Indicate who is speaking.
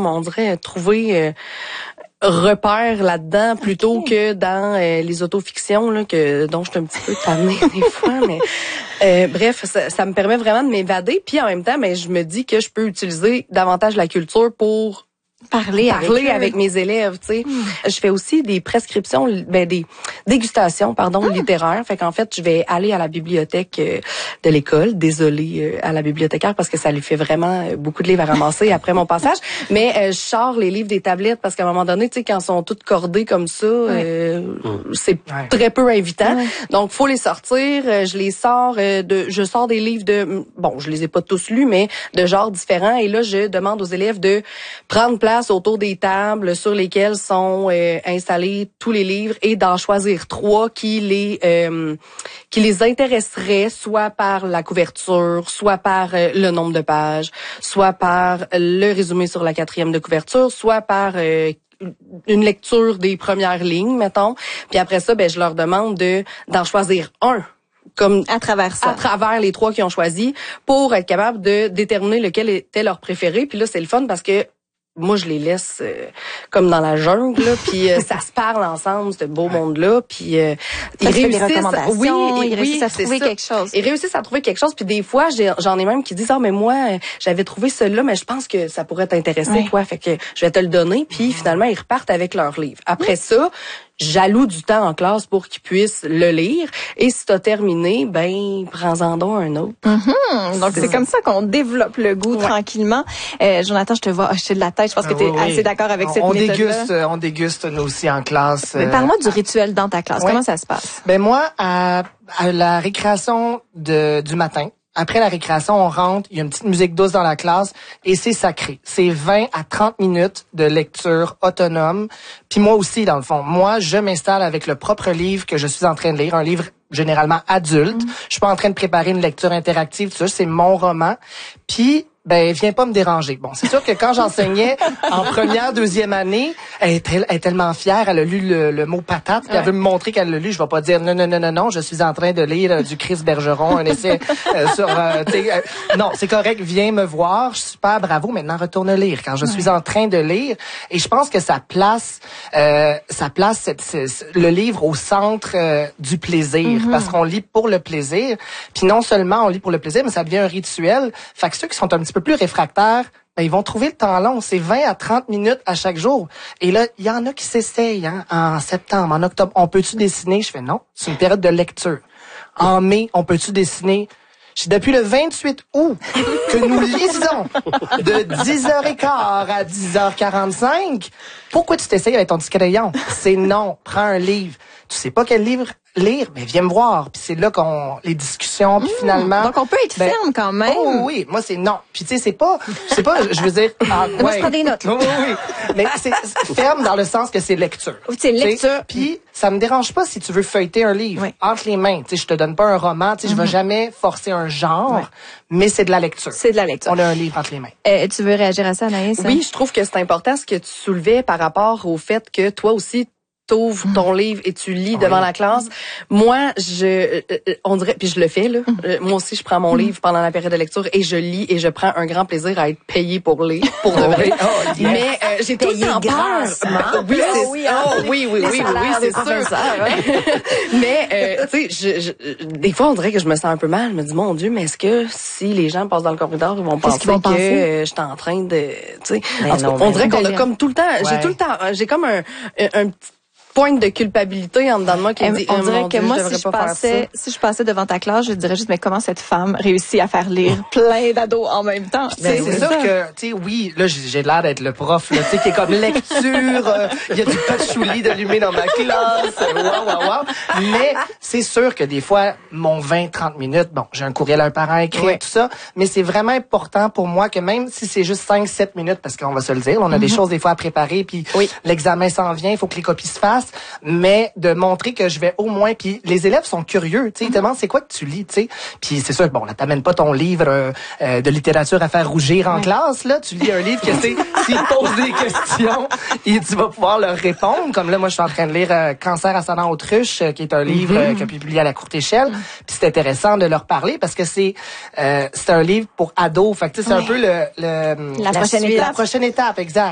Speaker 1: comme on dirait trouver repère là-dedans plutôt que dans les autofictions là dont je suis un petit peu tannée des fois, mais bref, ça me permet vraiment de m'évader, puis en même temps, mais je me dis que je peux utiliser davantage la culture pour parler avec mes élèves, tu sais. Je fais aussi des prescriptions, des dégustations, littéraires. Fait qu'en fait, je vais aller à la bibliothèque de l'école. Désolée à la bibliothécaire parce que ça lui fait vraiment beaucoup de livres à ramasser après mon passage. Mais je sors les livres des tablettes parce qu'à un moment donné, tu sais, quand ils sont toutes cordées comme ça, c'est très peu invitant. Donc, faut les sortir. Je les sors je sors des livres je les ai pas tous lus, mais de genres différents. Et là, je demande aux élèves de prendre place autour des tables sur lesquelles sont installés tous les livres et d'en choisir 3 qui les intéresseraient, soit par la couverture, soit par le nombre de pages, soit par le résumé sur la 4e de couverture, soit par une lecture des premières lignes, mettons. Puis après ça, je leur demande d'en choisir un. Comme
Speaker 2: à travers
Speaker 1: les 3 qu'ils ont choisi pour être capable de déterminer lequel était leur préféré. Puis là, c'est le fun parce que moi, je les laisse comme dans la jungle, là, puis ça se parle ensemble, ce beau monde-là, puis ils réussissent.
Speaker 2: Ils réussissent à trouver quelque chose.
Speaker 1: Ils réussissent à trouver quelque chose, puis des fois, j'en ai même qui disent mais moi, j'avais trouvé celui-là, mais je pense que ça pourrait t'intéresser, toi, fait que je vais te le donner, puis finalement, ils repartent avec leur livre. Après ça, j'alloue du temps en classe pour qu'ils puissent le lire. Et si t'as terminé, prends-en donc un autre.
Speaker 2: Donc, c'est comme ça qu'on développe le goût tranquillement. Jonathan, je te vois hocher de la tête. Je pense que tu es assez d'accord avec cette méthode-là.
Speaker 3: On déguste, nous aussi, en classe.
Speaker 2: Mais parle-moi du rituel dans ta classe. Comment ça se passe?
Speaker 3: Moi, à la récréation du matin, après la récréation, on rentre, il y a une petite musique douce dans la classe et c'est sacré. C'est 20 à 30 minutes de lecture autonome. Puis moi aussi, dans le fond, je m'installe avec le propre livre que je suis en train de lire, un livre généralement adulte. Je suis pas en train de préparer une lecture interactive, tout ça, c'est mon roman. Puis viens pas me déranger. Bon, c'est sûr que quand j'enseignais en première, 2e année, elle est tellement fière, elle a lu le mot patate, puis elle veut me montrer qu'elle l'a lu. Je vais pas dire non, je suis en train de lire du Chris Bergeron, un essai sur non, c'est correct, viens me voir, super, bravo, maintenant retourne lire quand je suis en train de lire. Et je pense que ça place le livre au centre du plaisir, parce qu'on lit pour le plaisir. Puis non seulement on lit pour le plaisir, mais ça devient un rituel. Fait que ceux qui sont un petit peu plus réfractaires, ils vont trouver le temps long. C'est 20 à 30 minutes à chaque jour. Et là, il y en a qui s'essayent en septembre, en octobre. On peut-tu dessiner? Je fais non, c'est une période de lecture. En mai, on peut-tu dessiner? Depuis le 28 août que nous lisons de 10h15 à 10h45, pourquoi tu t'essayes avec ton petit crayon? C'est non, prends un livre. Tu sais pas quel livre lire, mais viens me voir. Puis c'est là les discussions, puis finalement.
Speaker 2: Donc on peut être ferme quand même.
Speaker 3: Oh oui, moi c'est non. Puis tu sais c'est pas, je veux dire.
Speaker 2: Moi je prends des notes.
Speaker 3: Oui. Mais c'est ferme dans le sens que c'est lecture.
Speaker 2: C'est lecture.
Speaker 3: Puis ça me dérange pas si tu veux feuilleter un livre entre les mains. Tu sais, je te donne pas un roman. Tu sais, je vais jamais forcer un genre, mais c'est de la lecture.
Speaker 2: C'est de la lecture.
Speaker 3: On a un livre entre les mains.
Speaker 2: Tu veux réagir à ça, Anaïs?
Speaker 1: Oui, je trouve que c'est important ce que tu soulevais par rapport au fait que toi aussi t'ouvres ton livre et tu lis devant la classe. Moi, on dirait, puis je le fais là. Moi aussi, je prends mon livre pendant la période de lecture et je lis et je prends un grand plaisir à être payée pour lire, pour de vrai. Mais j'ai tout le temps peur. Oui, c'est sûr. Mais tu sais, des fois, on dirait que je me sens un peu mal. Je me dis, mon Dieu, mais est-ce que si les gens passent dans le corridor, ils vont penser que je suis en train de, tu sais, on dirait qu'on a comme tout le temps, j'ai comme un petit pointe de culpabilité en dedans de moi qui me dit
Speaker 2: on dirait que moi si je passais devant ta classe, je dirais juste mais comment cette femme réussit à faire lire plein d'ados en même temps.
Speaker 3: C'est sûr que tu sais oui, là j'ai l'air d'être le prof là, tu sais qui est comme lecture, il y a du patchouli d'allumé dans ma classe. Wow. Mais c'est sûr que des fois mon 20-30 minutes, bon, j'ai un courriel à un parent écrit tout ça, mais c'est vraiment important pour moi que même si c'est juste 5-7 minutes parce qu'on va se le dire, on a des choses des fois à préparer puis l'examen s'en vient, il faut que les copies se fassent. Mais de montrer que je vais au moins, puis les élèves sont curieux, tu sais, ils te demandent c'est quoi que tu lis, tu sais. Puis c'est sûr, bon, là t'amènes pas ton livre de littérature à faire rougir en classe, là, tu lis un livre que c'est s'ils posent des questions et tu vas pouvoir leur répondre. Comme là, moi je suis en train de lire Cancer ascendant autruche, qui est un livre qui a publié à la courte échelle. Puis c'est intéressant de leur parler parce que c'est un livre pour ados, fait que tu sais, c'est un peu
Speaker 2: la prochaine étape,
Speaker 3: exact.